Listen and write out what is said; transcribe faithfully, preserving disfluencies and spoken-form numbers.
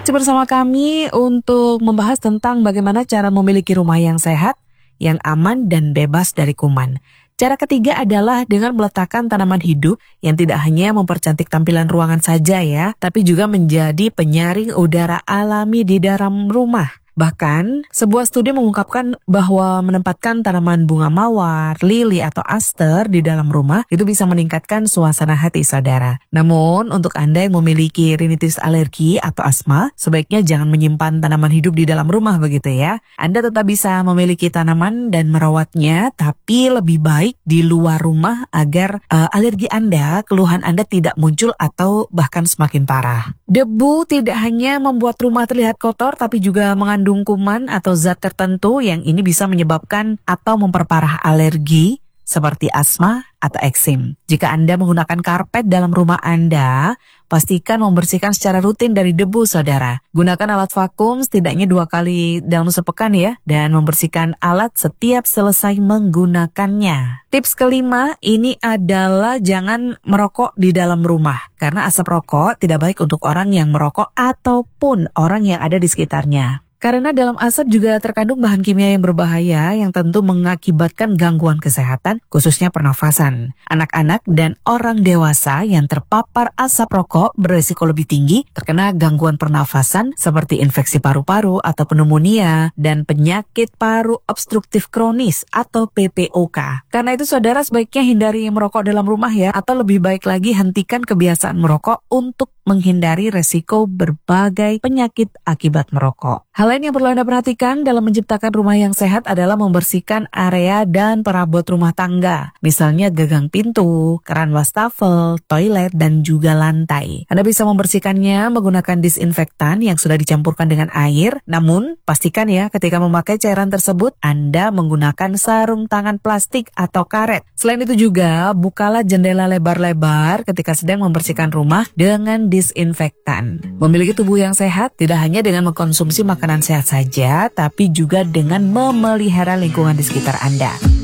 Masih bersama kami untuk membahas tentang bagaimana cara memiliki rumah yang sehat, yang aman dan bebas dari kuman. Cara ketiga adalah dengan meletakkan tanaman hidup yang tidak hanya mempercantik tampilan ruangan saja ya, tapi juga menjadi penyaring udara alami di dalam rumah. Bahkan, sebuah studi mengungkapkan bahwa menempatkan tanaman bunga mawar, lili, atau aster di dalam rumah itu bisa meningkatkan suasana hati saudara. Namun, untuk Anda yang memiliki rinitis alergi atau asma, sebaiknya jangan menyimpan tanaman hidup di dalam rumah begitu ya. Anda tetap bisa memiliki tanaman dan merawatnya, tapi lebih baik di luar rumah agar uh, alergi Anda, keluhan Anda tidak muncul atau bahkan semakin parah. Debu tidak hanya membuat rumah terlihat kotor, tapi juga mengandung kuman atau zat tertentu yang ini bisa menyebabkan atau memperparah alergi seperti asma atau eksim. Jika Anda menggunakan karpet dalam rumah Anda, pastikan membersihkan secara rutin dari debu saudara. Gunakan alat vakum setidaknya dua kali dalam sepekan ya, dan membersihkan alat setiap selesai menggunakannya. Tips kelima ini adalah jangan merokok di dalam rumah, karena asap rokok tidak baik untuk orang yang merokok ataupun orang yang ada di sekitarnya. Karena dalam asap juga terkandung bahan kimia yang berbahaya yang tentu mengakibatkan gangguan kesehatan, khususnya pernafasan. Anak-anak dan orang dewasa yang terpapar asap rokok beresiko lebih tinggi terkena gangguan pernafasan seperti infeksi paru-paru atau pneumonia dan penyakit paru obstruktif kronis atau P P O K. Karena itu saudara sebaiknya hindari merokok dalam rumah ya, atau lebih baik lagi hentikan kebiasaan merokok untuk menghindari resiko berbagai penyakit akibat merokok. Hal lain yang perlu Anda perhatikan dalam menciptakan rumah yang sehat adalah membersihkan area dan perabot rumah tangga. Misalnya gagang pintu, keran wastafel, toilet, dan juga lantai. Anda bisa membersihkannya menggunakan disinfektan yang sudah dicampurkan dengan air. Namun, pastikan ya ketika memakai cairan tersebut, Anda menggunakan sarung tangan plastik atau karet. Selain itu juga, bukalah jendela lebar-lebar ketika sedang membersihkan rumah dengan disinfektan. Memiliki tubuh yang sehat tidak hanya dengan mengkonsumsi makanan sehat saja, tapi juga dengan memelihara lingkungan di sekitar Anda.